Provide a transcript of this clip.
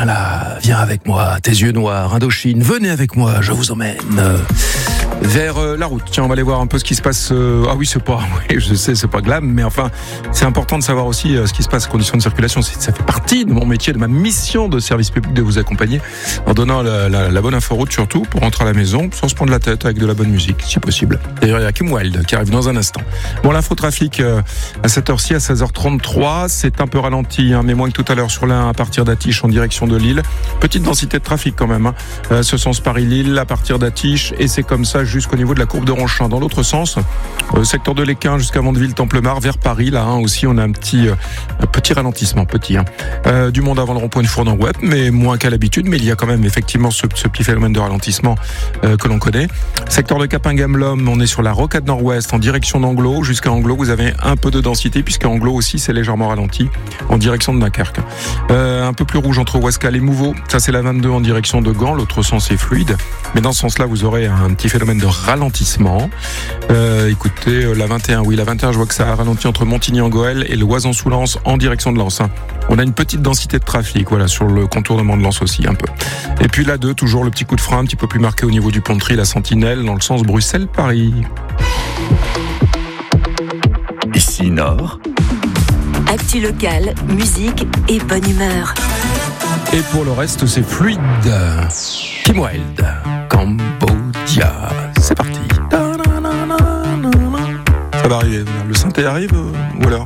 viens avec moi, tes yeux noirs, Indochine, venez avec moi, je vous emmène vers la route. Tiens, on va aller voir un peu ce qui se passe. Ah oui, je sais, c'est pas glam, mais enfin, c'est important de savoir aussi ce qui se passe en conditions de circulation. Ça fait partie de mon métier, de ma mission de service public, de vous accompagner en donnant la bonne inforoute, surtout pour rentrer à la maison sans se prendre la tête, avec de la bonne musique, si possible. D'ailleurs, il y a Kim Wilde qui arrive dans un instant. Bon, l'infotrafic à cette heure-ci, à 16h33, c'est un peu ralenti, mais moins que tout à l'heure sur l'A1 à partir d'Attiche en direction de Lille. Petite densité de trafic quand même, ce sens Paris-Lille à partir d'Attiche, et c'est comme ça jusqu'au niveau de la courbe de Ronchin. Dans l'autre sens, secteur de l'Équin jusqu'à Vandeville-Templemar, vers Paris, là aussi on a un petit ralentissement, du monde avant le rond-point du Fournon-Web, mais moins qu'à l'habitude, mais il y a quand même effectivement ce petit phénomène de ralentissement que l'on connaît. Secteur de Capingam-Lhomme, on est sur la rocade nord-ouest en direction d'Anglo. Jusqu'à Anglo, vous avez un peu de densité, puisqu'à Anglo aussi c'est légèrement ralenti en direction de Dunkerque. Un peu plus rouge entre Ouascal et Mouveau, ça c'est la 22 en direction de Gand, l'autre sens est fluide, mais dans ce sens-là vous aurez un petit phénomène de ralentissement. Écoutez, la 21, je vois que ça a ralenti entre Montigny-en-Goël et le Oisans-sous-Lens en direction de Lens. On a une petite densité de trafic, sur le contournement de Lens aussi un peu. Et puis la 2, toujours le petit coup de frein un petit peu plus marqué au niveau du pont de Tri, la Sentinelle, dans le sens Bruxelles-Paris. Ici Nord. Actu locale, musique et bonne humeur. Et pour le reste, c'est fluide. Kim Wilde, Cambodia. C'est parti. Ça va arriver. Le synthé arrive ou alors